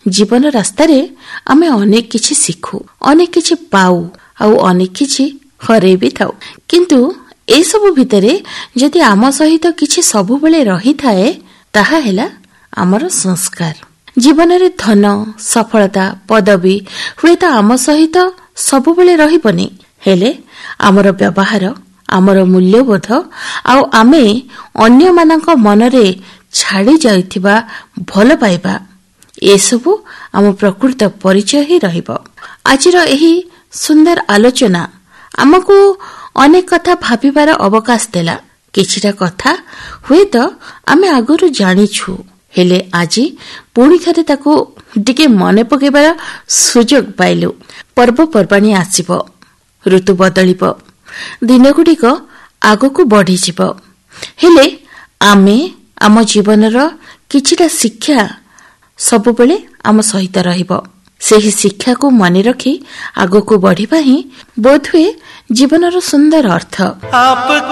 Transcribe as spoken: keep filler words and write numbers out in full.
ଜୀବନ ରାସ୍ତାରେ ଆମେ ଅନେକ କିଛି ଶିଖୁ, ଅନେକ କିଛି ପାଉ, ଆଉ ଅନେକ କିଛି ହରେଇ ବି ଥାଉ। କିନ୍ତୁ ଏସବୁ ଭିତରେ ଯଦି ଆମ ସହିତ କିଛି ସବୁବେଳେ ରହିଥାଏ, ତାହା ହେଲା ଆମର ସଂସ୍କାର। ଜୀବନରେ ଧନ, ସଫଳତା, ପଦବୀ ହୁଏତ ଆମ ସହିତ ସବୁବେଳେ ରହିବନି, ହେଲେ ଆମର ବ୍ୟବହାର, ଆମର ମୂଲ୍ୟବୋଧ ଆଉ ଆମେ ଅନ୍ୟମାନଙ୍କ ମନରେ ଛାଡ଼ି ଯାଇଥିବା ଭଲ ପାଇବା, ଏସବୁ ଆମ ପ୍ରକୃତ ପରିଚୟ ହିଁ ରହିବ। ଆଜିର ଏହି ସୁନ୍ଦର ଆଲୋଚନା ଆମକୁ ଅନେକ କଥା ଭାବିବାର ଅବକାଶ ଦେଲା। କିଛିଟା କଥା ହୁଏତ ଆମେ ଆଗରୁ ଜାଣିଛୁ, ହେଲେ ଆଜି ପୁଣି ଥରେ ତାକୁ ଟିକେ ମନେ ପକାଇବାର ସୁଯୋଗ ପାଇଲୁ। ପର୍ବପର୍ବାଣୀ ଆସିବ, ଋତୁ ବଦଳିବ, ଦିନଗୁଡ଼ିକ ଆଗକୁ ବଢ଼ିଯିବ, ହେଲେ ଆମେ ଆମ ଜୀବନର କିଛିଟା ଶିକ୍ଷା ସବୁବେଳେ ଆମ ସହିତ ରହିବ। ସେହି ଶିକ୍ଷାକୁ ମନେ ରଖି ଆଗକୁ ବଢ଼ିବା ହିଁ ବୋଧହୁଏ ଜୀବନର ସୁନ୍ଦର ଅର୍ଥ।